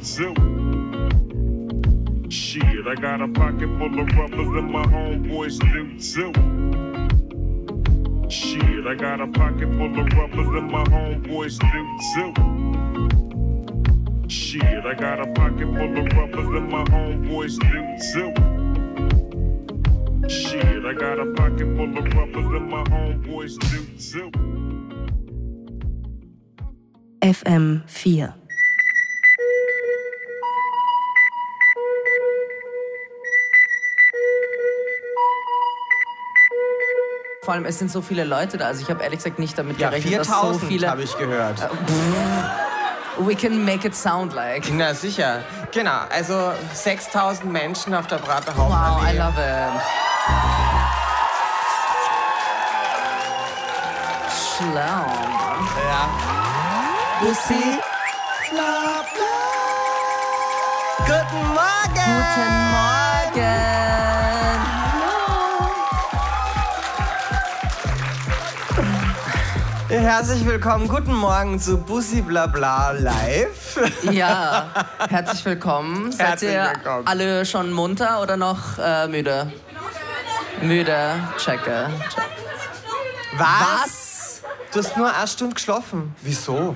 too. Shit, I got a pocket full of rubbers and my homeboys do too. Shit, I got a pocket full of rubbers and my homeboys do too. Shit, I got a pocket full of rubbers and my homeboys do too. Shit, I got a pocket full of rubbers and my homeboys do too. FM4. Vor allem, es sind so viele Leute da. Also ich habe ehrlich gesagt nicht damit gerechnet, dass so viele... 4.000 habe ich gehört. We can make it sound like. Na sicher. Genau, also 6.000 Menschen auf der Prater Wow, Hauptallee. I love it. Schlau. Ja. Bussi. Bla, bla. Guten Morgen! Guten Morgen. Herzlich willkommen, guten Morgen zu Bussi Blabla live. Ja, herzlich willkommen. Seid Herzlich ihr willkommen. alle schon munter oder noch müde? Müde, checke. Was? Du hast nur 1 Stunde geschlafen. Wieso?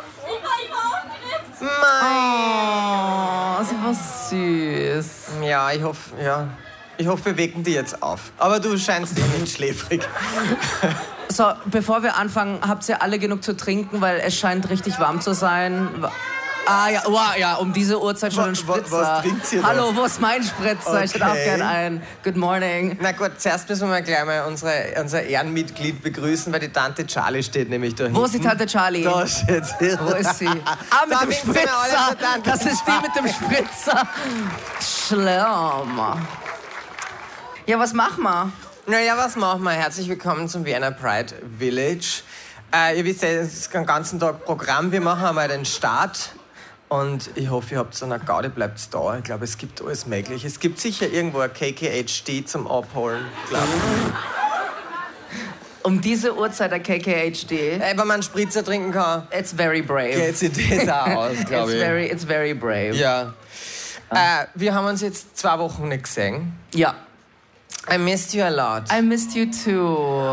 Oh, sie war süß. Ja, ich hoffe, wir wecken die jetzt auf. Aber du scheinst nicht schläfrig. So, bevor wir anfangen, habt ihr alle genug zu trinken, weil es scheint richtig warm zu sein. Ah ja, wow, ja, um diese Uhrzeit schon ein Spritzer. Was trinkt ihr denn? Hallo, wo ist mein Spritzer? Okay. Ich hätte auch gern einen. Good morning. Na gut, zuerst müssen wir gleich mal unser Ehrenmitglied begrüßen, weil die Tante Charlie steht nämlich da hinten. Wo ist die Tante Charlie? Da steht sie. Wo ist sie? Ah, mit Da dem winken sie mir alle Spritzer. zur Tante Das ist die mit dem Spritzer. Schlimm. Ja, was machen wir? Naja, was machen wir? Herzlich willkommen zum Vienna Pride Village. Ihr wisst ja, es ist den ganzen Tag Programm. Wir machen einmal den Start. Und ich hoffe, ihr habt so eine Gaudi, bleibt da. Ich glaube, es gibt alles Mögliche. Es gibt sicher irgendwo ein KKHD zum Abholen, glaube ich. Um diese Uhrzeit der KKHD. Wenn man einen Spritzer trinken kann, It's very brave. geht sich das auch aus, glaube ich. It's very brave. Ja. Wir haben uns jetzt 2 Wochen nicht gesehen. Ja. I missed you a lot. I missed you too.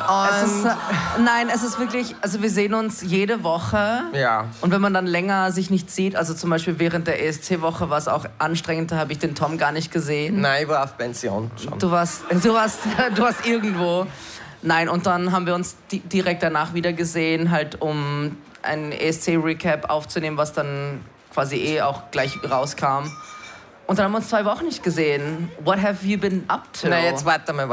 Es ist wirklich, also wir sehen uns jede Woche. Ja. Und wenn man dann länger sich nicht sieht, also zum Beispiel während der ESC-Woche war es auch anstrengend, da habe ich den Tom gar nicht gesehen. Nein, ich war auf Pension schon. Du warst irgendwo. Nein, und dann haben wir uns direkt danach wieder gesehen, halt um ein ESC-Recap aufzunehmen, was dann quasi auch gleich rauskam. Und dann haben wir uns 2 Wochen nicht gesehen. What have you been up to? Na, jetzt warte mal.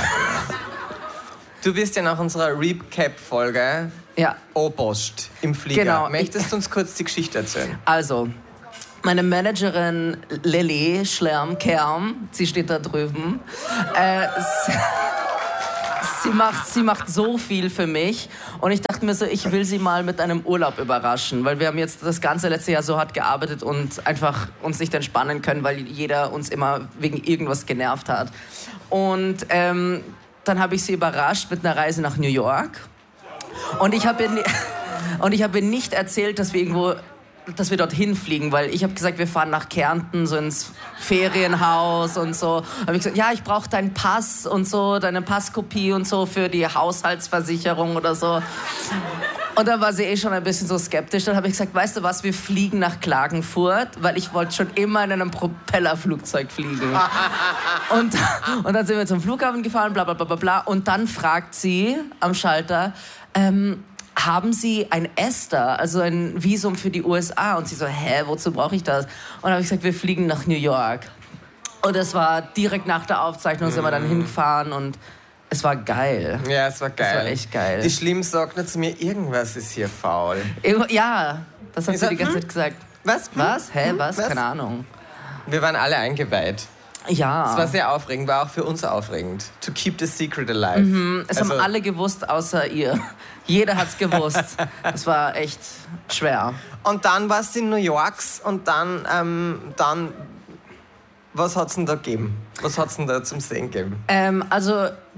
Du bist ja nach unserer Recap-Folge Obost im Flieger. Genau. Möchtest du uns kurz die Geschichte erzählen? Also, meine Managerin Lilly Schlerm-Kerm, sie steht da drüben, sie macht so viel für mich. Und ich dachte mir so, ich will sie mal mit einem Urlaub überraschen. Weil wir haben jetzt das ganze letzte Jahr so hart gearbeitet und einfach uns nicht entspannen können, weil jeder uns immer wegen irgendwas genervt hat. Und dann habe ich sie überrascht mit einer Reise nach New York. Und ich habe ihr nicht erzählt, dass wir dorthin fliegen, weil ich habe gesagt, wir fahren nach Kärnten, so ins Ferienhaus und so. Habe ich gesagt, ja, ich brauche deinen Pass und so, deine Passkopie und so für die Haushaltsversicherung oder so. Und dann war sie schon ein bisschen so skeptisch. Dann habe ich gesagt, weißt du was, wir fliegen nach Klagenfurt, weil ich wollte schon immer in einem Propellerflugzeug fliegen. Und dann sind wir zum Flughafen gefahren, bla bla bla bla bla. Und dann fragt sie am Schalter, haben Sie ein ESTA, also ein Visum für die USA? Und sie so, wozu brauche ich das? Und dann habe ich gesagt, wir fliegen nach New York. Und es war direkt nach der Aufzeichnung, sind wir dann hingefahren und es war geil. Ja, es war geil. Es war echt geil. Die Schlimm sagt nur zu mir, irgendwas ist hier faul. Ja, das hat sie die ganze Zeit gesagt. Was? Was? Was? Keine Ahnung. Wir waren alle eingeweiht. Ja. Es war sehr aufregend, war auch für uns aufregend. To keep the secret alive. Es haben alle gewusst, außer ihr. Jeder hat's gewusst. Es war echt schwer. Und dann warst du in New York und dann was hat's denn da gegeben? Was hat's denn da zum Sehen gegeben? Also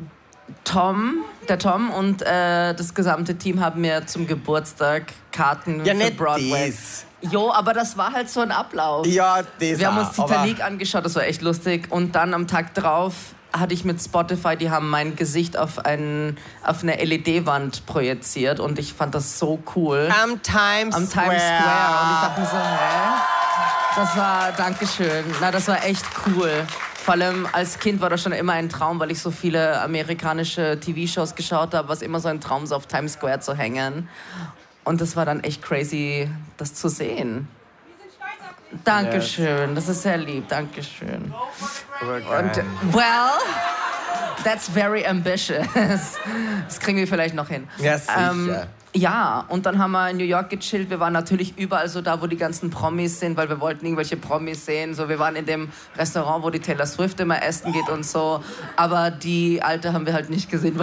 der Tom und das gesamte Team haben mir zum Geburtstag Karten Ja, für nicht Broadway. das. Jo, aber das war halt so ein Ablauf. Ja, das Wir haben uns auch, Titanic angeschaut, das war echt lustig. Und dann am Tag drauf hatte ich mit Spotify, die haben mein Gesicht auf eine LED-Wand projiziert und ich fand das so cool. Am Times Am Square. Times Square. Und ich dachte mir so, Das war, Dankeschön. Das war echt cool. Vor allem als Kind war das schon immer ein Traum, weil ich so viele amerikanische TV-Shows geschaut habe, was immer so ein Traum, so auf Times Square zu hängen. Und das war dann echt crazy, das zu sehen. Dankeschön, das ist sehr lieb, Dankeschön. Und, well, that's very ambitious. Das kriegen wir vielleicht noch hin. Ja, sicher. Ja, und dann haben wir in New York gechillt. Wir waren natürlich überall so da, wo die ganzen Promis sind, weil wir wollten irgendwelche Promis sehen. So, wir waren in dem Restaurant, wo die Taylor Swift immer essen geht und so. Aber die Alte haben wir halt nicht gesehen,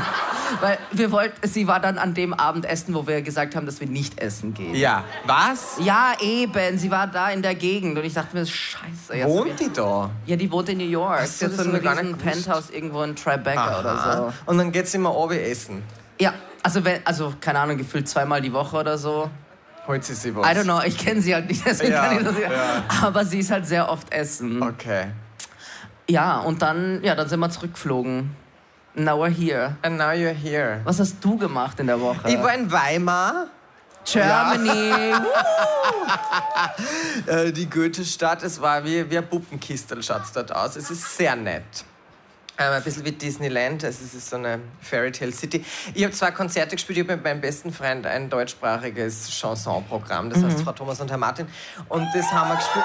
sie war dann an dem Abend essen, wo wir gesagt haben, dass wir nicht essen gehen. Ja, was? Ja, eben. Sie war da in der Gegend und ich dachte mir, scheiße. Jetzt Wohnt die da? Ja, die wohnt in New York. Ach so, Sie hat so das ein hab ich gar riesen nicht gewusst. Penthouse irgendwo in Tribeca oder so. Und dann geht's immer oben essen. Ja, also keine Ahnung, gefühlt 2-mal die Woche oder so. Holt sie sich was? I don't know, ich kenne sie halt nicht, deswegen Ja, kann ich das nicht. ja. Aber sie ist halt sehr oft essen. Okay. Ja, und dann sind wir zurückgeflogen. Now we're here. And now you're here. Was hast du gemacht in der Woche? Ich war in Weimar. Germany. Die Goethe-Stadt, es war wie ein Puppenkistel, schaut es dort aus. Es ist sehr nett. Ein bisschen wie Disneyland, also es ist so eine Fairytale City. Ich habe 2 Konzerte gespielt, ich habe mit meinem besten Freund ein deutschsprachiges Chansonprogramm, das heißt Frau Thomas und Herr Martin. Und das haben wir gespielt.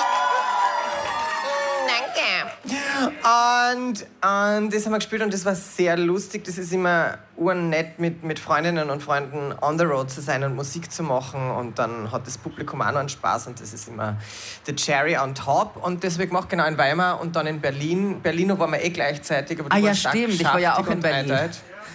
Und das haben wir gespielt und das war sehr lustig. Das ist immer urnett, mit Freundinnen und Freunden on the road zu sein und Musik zu machen. Und dann hat das Publikum auch noch einen Spaß und das ist immer the cherry on top. Und das habe ich gemacht, genau in Weimar und dann in Berlin. Berlin waren wir gleichzeitig. Aber Ja, stimmt, ich war ja auch in Berlin.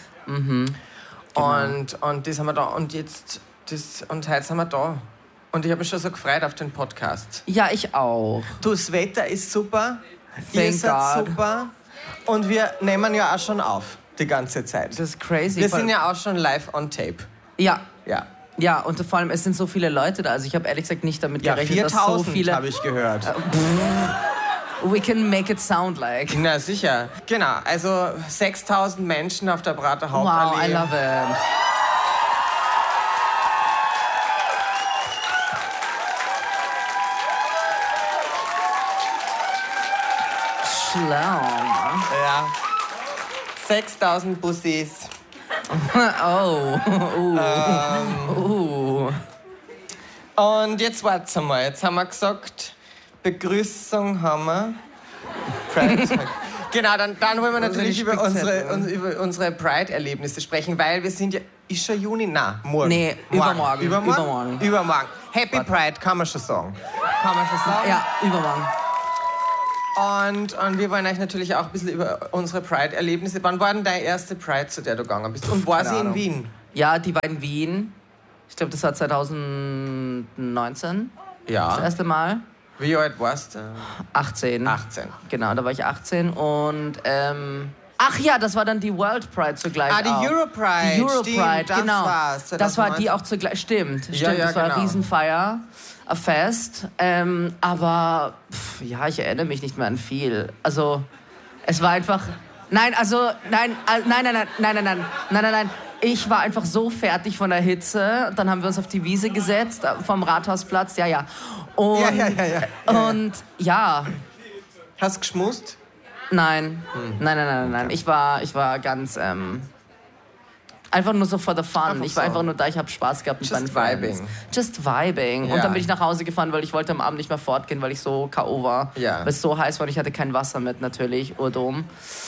Und das haben wir da. Und heute sind wir da. Und ich habe mich schon so gefreut auf den Podcast. Ja, ich auch. Du, das Wetter ist super. Ihr Thank seid God. super. Und wir nehmen ja auch schon auf, die ganze Zeit. Das ist crazy. Wir sind ja auch schon live on tape. Ja. Ja. Ja, und vor allem, es sind so viele Leute da. Also ich habe ehrlich gesagt nicht damit Ja, gerechnet, dass so 4000 viele... habe ich gehört. We can make it sound like... Na sicher. Genau, also 6000 Menschen auf der Prater Wow, Hauptallee. I love it. Schlau. Ja. 6000 Bussis. Und jetzt wart's einmal. Jetzt haben wir gesagt, Begrüßung haben wir. Pride Tag. Genau, dann wollen wir natürlich über unsere Pride-Erlebnisse sprechen, weil wir sind ja... Ist schon Juni? Nein, morgen. Nee, übermorgen. Übermorgen. Happy Pride, kann man schon sagen. Ja, übermorgen. Und wir wollen euch natürlich auch ein bisschen über unsere Pride-Erlebnisse. Wann war denn deine erste Pride, zu der du gegangen bist? Und war Keine sie in Ahnung. Wien? Ja, die war in Wien. Ich glaube, das war 2019. Ja. Das erste Mal. Wie alt warst du? 18. 18. Genau, da war ich 18 und ach ja, das war dann die World Pride zugleich. Ah, die auch. Europride. Die Europride, Stimmt, das genau. war's, Das war die 2019. auch zugleich. Stimmt, Ja, das war genau. eine Riesenfeier, ein Fest. Aber ja, ich erinnere mich nicht mehr an viel. Also, es war einfach. Nein. Ich war einfach so fertig von der Hitze. Dann haben wir uns auf die Wiese gesetzt, vom Rathausplatz. Ja. Und, Ja. Und ja. Hast du geschmust? Nein. Nein. Ich war ganz einfach nur so for the fun. Einfach Ich war so. einfach nur da, ich habe Spaß gehabt mit Just meinen Friends. vibing. Just vibing. Ja. Und dann bin ich nach Hause gefahren, weil ich wollte am Abend nicht mehr fortgehen, weil ich so K.O. war. Ja. Weil es so heiß war und ich hatte kein Wasser mit, natürlich, Urdom.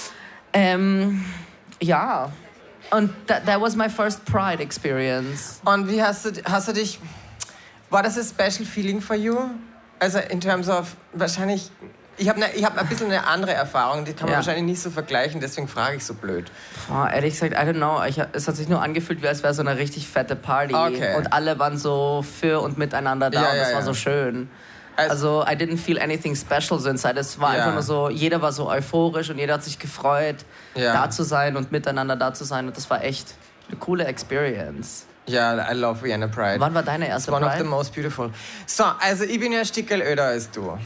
Ja. Und that was my first Pride experience. Und wie hast du dich... War das a special feeling for you? Also in terms of... Wahrscheinlich... Ich hab ein bisschen eine andere Erfahrung, die kann man Ja. wahrscheinlich nicht so vergleichen, deswegen frage ich so blöd. Boah, ehrlich gesagt, I don't know. Es hat sich nur angefühlt, wie als wäre so eine richtig fette Party. Okay. Und alle waren so für und miteinander da Ja, und das ja, war ja. so schön. Also, I didn't feel anything special so inside. Es war einfach nur so, jeder war so euphorisch und jeder hat sich gefreut, da zu sein und miteinander da zu sein. Und das war echt eine coole Experience. Ja, I love Vienna Pride. Wann war deine erste Pride? One of the most beautiful. So, also ich bin ja ein Stickerl öder als du. Und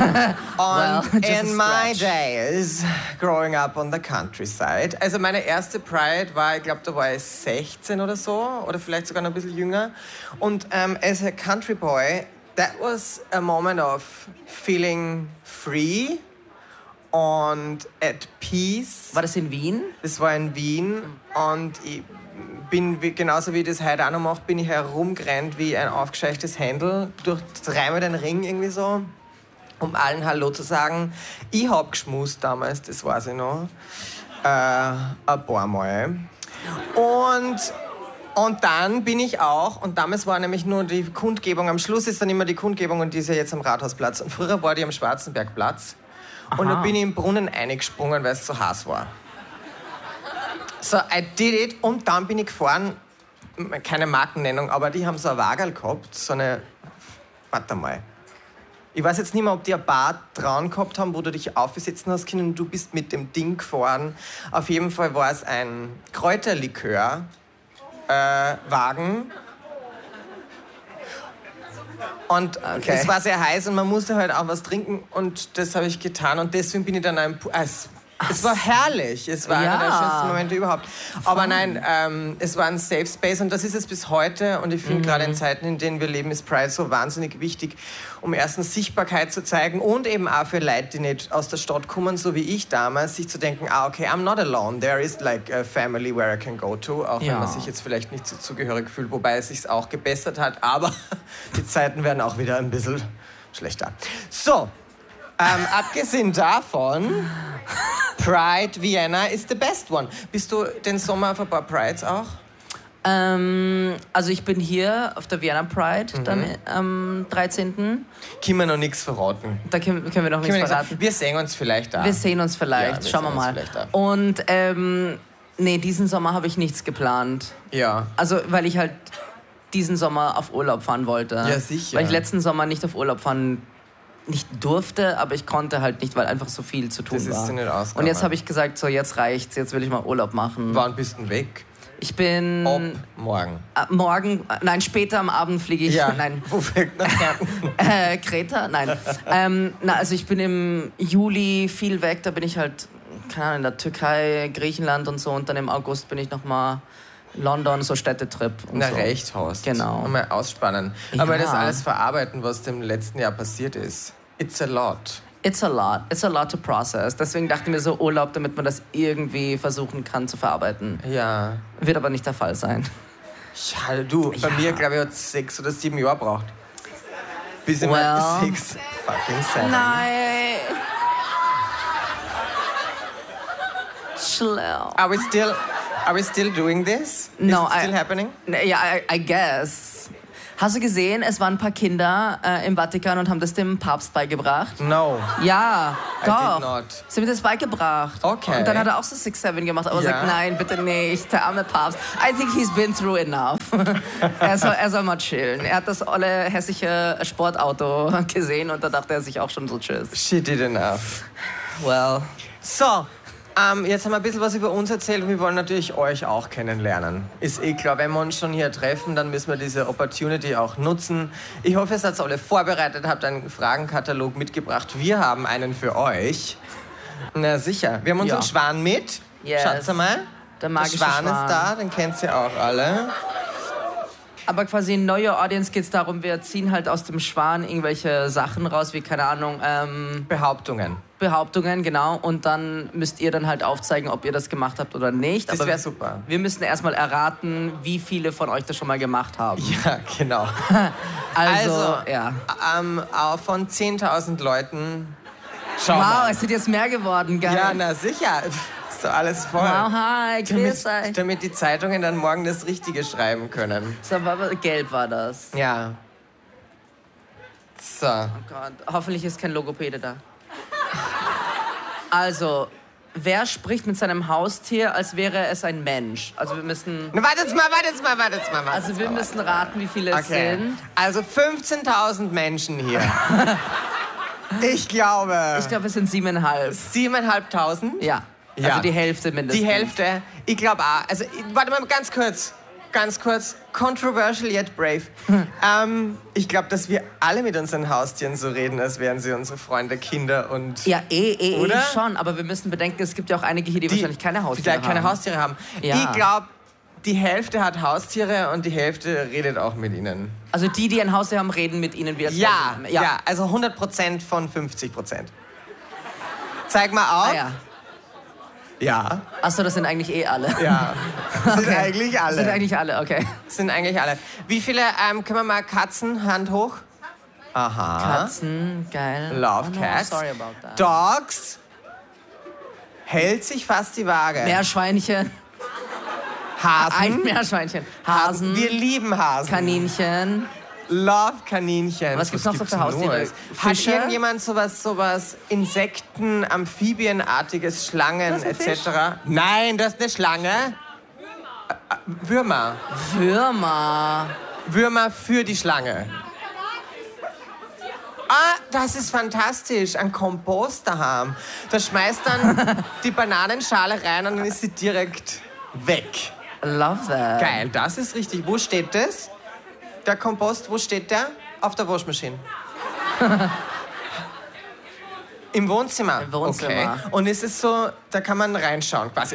in my days, growing up on the countryside, also meine erste Pride war, ich glaube, da war ich 16 oder so, oder vielleicht sogar noch ein bisschen jünger. Und as a country boy, that was a moment of feeling free and at peace. War das in Wien? Das war in Wien und ich bin, genauso wie ich das heute auch noch mache, bin ich herumgerannt wie ein aufgescheuchtes Händel durch dreimal den Ring irgendwie so, um allen Hallo zu sagen. Ich hab geschmust damals, das weiß ich noch, ein paar Mal. Und dann bin ich auch, und damals war nämlich nur die Kundgebung, am Schluss ist dann immer die Kundgebung und die ist ja jetzt am Rathausplatz. Und früher war die am Schwarzenbergplatz. Und da bin ich im Brunnen eingesprungen, weil es so heiß war. So, I did it. Und dann bin ich gefahren, keine Markennennung, aber die haben so ein Wagerl gehabt, so eine, warte mal. Ich weiß jetzt nicht mehr, ob die ein Bar dran gehabt haben, wo du dich aufsetzen hast können und du bist mit dem Ding gefahren. Auf jeden Fall war es ein Kräuterlikör, Wagen. Und es war sehr heiß und man musste halt auch was trinken und das habe ich getan und deswegen bin ich dann ein es war herrlich, es war einer der schönsten Momente überhaupt. Aber nein, es war ein Safe Space und das ist es bis heute. Und ich finde gerade in Zeiten, in denen wir leben, ist Pride so wahnsinnig wichtig, um erstens Sichtbarkeit zu zeigen und eben auch für Leute, die nicht aus der Stadt kommen, so wie ich damals, sich zu denken, okay, I'm not alone, there is like a family where I can go to, auch wenn man sich jetzt vielleicht nicht so zugehörig fühlt, wobei es sich auch gebessert hat, aber die Zeiten werden auch wieder ein bisschen schlechter. So, abgesehen davon, Pride Vienna is the best one. Bist du den Sommer auf ein paar Prides auch? Also ich bin hier auf der Vienna Pride dann am 13. Können wir noch nichts verraten. Da können wir noch nichts verraten. Wir sehen uns vielleicht da. Wir sehen uns vielleicht, schauen wir mal. Und nee, diesen Sommer habe ich nichts geplant. Ja. Also weil ich halt diesen Sommer auf Urlaub fahren wollte. Ja, sicher. Weil ich letzten Sommer nicht auf Urlaub fahren nicht durfte, aber ich konnte halt nicht, weil einfach so viel zu tun war. Das ist nicht ausgegangen. Und jetzt habe ich gesagt, so jetzt reicht's, jetzt will ich mal Urlaub machen. Wann bist du weg? Ich bin... Morgen. Später am Abend fliege ich... Ja, nein. wo fliegt nach Kreta? Nein. Also ich bin im Juli viel weg, da bin ich halt, keine Ahnung, in der Türkei, Griechenland und so und dann im August bin ich nochmal London, so Städtetrip und so. Recht hast. Genau. Mal ausspannen. Aber das alles verarbeiten, was dem letzten Jahr passiert ist. It's a lot. It's a lot. It's a lot to process. Deswegen dachten wir so Urlaub, damit man das irgendwie versuchen kann zu verarbeiten. Ja. Wird aber nicht der Fall sein. Ja, du, bei mir, glaube ich, hat es 6 oder 7 Jahre gebraucht. Bis ich mal 6 fucking 7. Nein. Schlau. Are we still doing this? No, Is it still happening? Ja, I guess. Hast du gesehen, es waren ein paar Kinder im Vatikan und haben das dem Papst beigebracht? No. Ja, doch. I did not. Sie haben mir das beigebracht. Okay. Und dann hat er auch so 6-7 gemacht, aber sagt, nein, bitte nicht, der arme Papst. I think he's been through enough. er soll mal chillen. Er hat das olle hessische Sportauto gesehen und da dachte er sich auch schon so tschüss. She did enough. Well. So. Jetzt haben wir ein bisschen was über uns erzählt und wir wollen natürlich euch auch kennenlernen. Ist eh klar, wenn wir uns schon hier treffen, dann müssen wir diese Opportunity auch nutzen. Ich hoffe, ihr seid alle vorbereitet, habt einen Fragenkatalog mitgebracht. Wir haben einen für euch. Na sicher. Wir haben unseren Schwan mit. Yes. Schaut mal. Der magische Schwan ist da, den kennt ihr auch alle. Aber quasi in Know Your Audience geht es darum, wir ziehen halt aus dem Schwan irgendwelche Sachen raus, wie, keine Ahnung, Behauptungen, genau. Und dann müsst ihr dann halt aufzeigen, ob ihr das gemacht habt oder nicht. Das wäre super. Wir müssen erstmal erraten, wie viele von euch das schon mal gemacht haben. Ja, genau. Also ja. Von 10.000 Leuten... Schau wow, mal. es sind jetzt mehr geworden, geil. Ja, na sicher. Ist doch alles voll. Wow, hi, grüß euch. Damit die Zeitungen dann morgen das Richtige schreiben können. So, gelb war das. Ja. So. Oh Gott, hoffentlich ist kein Logopäde da. Also, wer spricht mit seinem Haustier, als wäre es ein Mensch? Also wir müssen... Wartet mal. Also wir müssen raten, wie viele es sind. Also 15.000 Menschen hier. Ich glaube... Ich glaube, es sind 7,5. 7.500? Ja. Also die Hälfte mindestens. Die Hälfte? Ich glaube auch. Also, warte mal ganz kurz. Controversial yet brave. Ich glaube, dass wir alle mit unseren Haustieren so reden, als wären sie unsere Freunde, Kinder und... Ja, oder? schon. Aber wir müssen bedenken, es gibt ja auch einige hier, die wahrscheinlich keine Haustiere haben. Vielleicht keine Haustiere haben. Ja. Ich glaube, die Hälfte hat Haustiere und die Hälfte redet auch mit ihnen. Also die ein Haustier haben, reden mit ihnen wie als Ja, also 100% von 50%. Zeig mal auf. Ah, ja. Ja. Achso, das sind eigentlich alle. Ja. Sind eigentlich alle. Sind eigentlich alle, okay. Sind eigentlich alle. Wie viele, können wir mal Katzen, Hand hoch? Aha. Katzen, geil. Love no, cats. Sorry about that. Dogs. Hält sich fast die Waage. Meerschweinchen. Hasen. Ein Meerschweinchen. Hasen. Wir lieben Hasen. Kaninchen. Love Kaninchen. Was gibt's noch so für Haustiere? Hat Fische? irgendjemand sowas Insekten, Amphibienartiges, Schlangen etc.? Nein, das ist eine Schlange. Würmer. Würmer für die Schlange. Ah, das ist fantastisch. Ein Komposter haben. Da schmeißt dann die Bananenschale rein und dann ist sie direkt weg. Love that. Geil, das ist richtig. Wo steht das? Der Kompost, wo steht der? Auf der Waschmaschine. Im Wohnzimmer? Im Wohnzimmer. Okay. Und ist es so, da kann man reinschauen, quasi.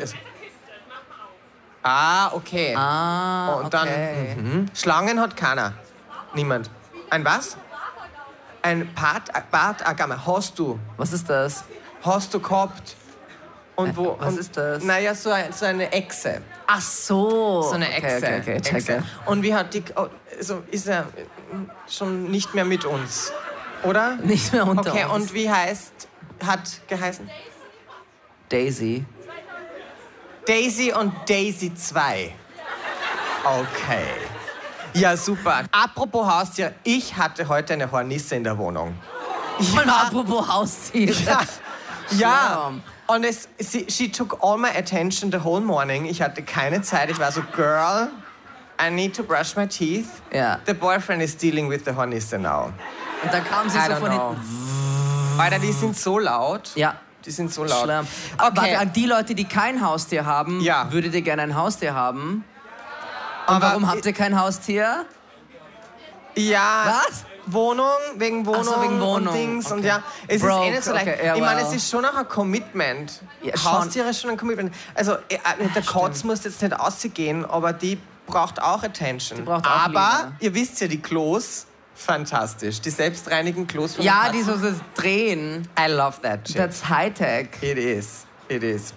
Ah, okay. Und okay. dann, Schlangen hat keiner. Niemand. Ein was? Ein Bartagame. Hast du? Was ist das? Hast du gehabt? Und wo? Was ist das? Naja, so eine Echse. Ach so. So eine Echse. Okay, Echse. checke. Und wie hat die... Oh, also ist er schon nicht mehr mit uns, oder? Nicht mehr unter Okay, uns. und wie hat geheißen? Daisy. Daisy und Daisy 2. Okay. Ja, super. Apropos Haustier, ich hatte heute eine Hornisse in der Wohnung. Und apropos Haustiere. Ja. Und she took all my attention the whole morning. Ich hatte keine Zeit. Ich war so, girl, I need to brush my teeth. Ja. The boyfriend is dealing with the Hornisse now. Und dann kam sie I so don't von know. hinten. Alter, die sind so laut. Ja. Die sind so laut. Schlimm. Okay. Warte, an die Leute, die kein Haustier haben, Ja. würdet ihr gerne ein Haustier haben? Und Aber warum habt ihr kein Haustier? Ja. Was? Wohnung, wegen Wohnung, Ach so, wegen Wohnung. und Dings. Okay. Und ja, es Broke, ist eh nicht so leicht. okay, ja, ich meine, well. es ist schon auch ein Commitment. Ja, schon. Haustiere ist schon ein Commitment. Also, der Kotz muss jetzt nicht ausgehen, aber die braucht auch Attention. Die braucht auch aber, Liebe. ihr wisst ja, die Klos, fantastisch. Die selbstreinigen Klos von Ja, den die Katzen. so drehen. I love that shit. That's Hightech. It is. It is.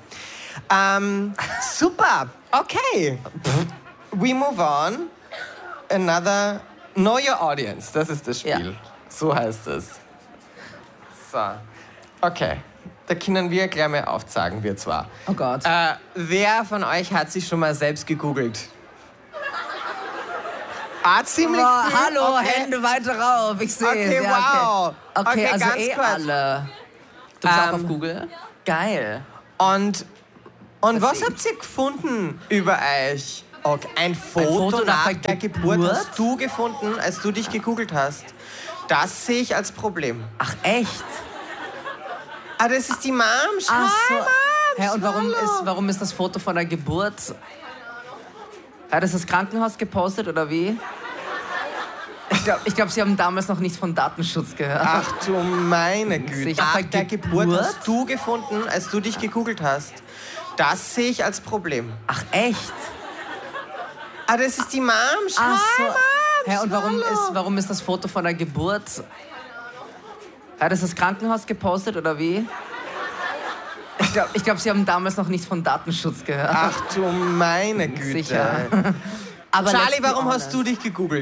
Super. Okay. We move on. Another... Know your audience. Das ist das Spiel. Ja. So heißt es. So. Okay. Da können wir gleich mal aufzeigen, wir zwar. Oh Gott. Wer von euch hat sich schon mal selbst gegoogelt? Ziemlich Oh, viel. hallo, Okay. Hände weiter rauf. Ich sehe Okay, es. Ja, wow. Okay, Okay, also ganz kurz. alle. Du bist auch Ähm, auf Google? Geil. Und was Deswegen. habt ihr gefunden über euch? Okay. Ein Foto nach der Geburt hast du gefunden, als du dich gegoogelt hast. Das sehe ich als Problem. Ach, echt? Ah, das ist die Mom. Ach so. Mom. Hä, und warum ist das Foto von der Geburt? Hat das Krankenhaus gepostet oder wie? Ich glaub, sie haben damals noch nichts von Datenschutz gehört. Ach du meine Güte. Sicher. Nach der Geburt hast du gefunden, als du dich gegoogelt hast. Das sehe ich als Problem. Ach, echt? Ah, das ist die Mom. Ach so. Mom. Hä, und warum ist das Foto von der Geburt? Hat das Krankenhaus gepostet oder wie? Ich glaub, sie haben damals noch nichts von Datenschutz gehört. Ach du meine Güte. Sicher. Aber Charlie, let's be warum honest. hast du dich gegoogelt?